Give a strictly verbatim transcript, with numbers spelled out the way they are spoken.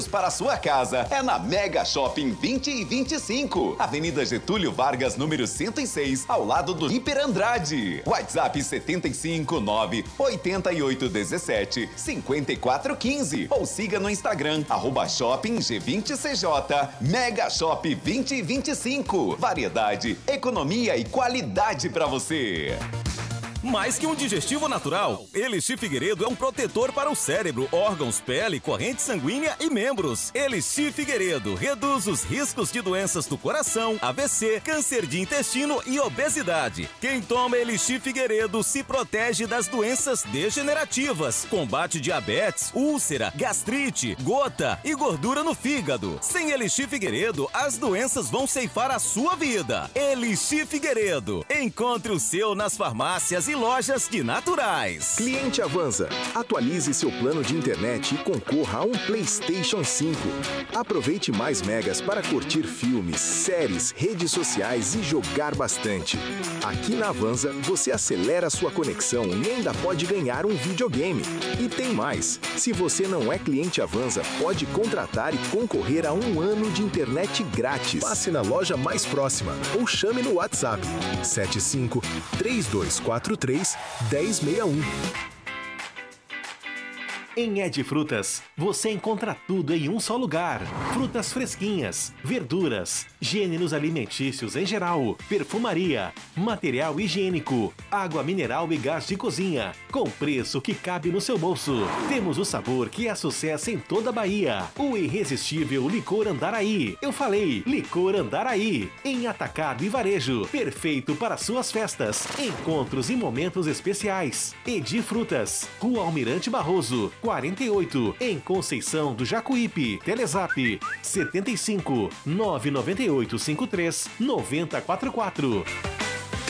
para a sua casa é na Mega Shopping vinte e vinte e cinco, Avenida Getúlio Vargas, número cento e seis, ao lado do Hiper Andrade. WhatsApp setenta e cinco, nove, oitenta e oito, dezessete, cinquenta e quatro, quinze ou siga no Instagram, arroba Shopping G vinte C J. Mega Shop vinte e vinte e cinco. Variedade, economia e qualidade para você. Mais que um digestivo natural, Elixir Figueiredo é um protetor para o cérebro, órgãos, pele, corrente sanguínea e membros. Elixir Figueiredo reduz os riscos de doenças do coração, A V C, câncer de intestino e obesidade. Quem toma Elixir Figueiredo se protege das doenças degenerativas, combate diabetes, úlcera, gastrite, gota e gordura no fígado. Sem Elixir Figueiredo, as doenças vão ceifar a sua vida. Elixir Figueiredo. Encontre o seu nas farmácias e lojas de naturais. Cliente Avanza, atualize seu plano de internet e concorra a um PlayStation cinco. Aproveite mais megas para curtir filmes, séries, redes sociais e jogar bastante. Aqui na Avanza, você acelera sua conexão e ainda pode ganhar um videogame. E tem mais, se você não é cliente Avanza, pode contratar e concorrer a um ano de internet grátis. Passe na loja mais próxima ou chame no WhatsApp sete cinco, três dois quatro três, um zero seis um. Em Ed Frutas, você encontra tudo em um só lugar. Frutas fresquinhas, verduras, gêneros alimentícios em geral, perfumaria, material higiênico, água mineral e gás de cozinha, com preço que cabe no seu bolso. Temos o sabor que é sucesso em toda a Bahia, o irresistível Licor Andaraí. Eu falei, Licor Andaraí, em atacado e varejo, perfeito para suas festas, encontros e momentos especiais. Edi Frutas, Rua Almirante Barroso, quarenta e oito, em Conceição do Jacuípe. Telezap setenta e cinco, nove nove oito cinco três, nove zero quatro quatro.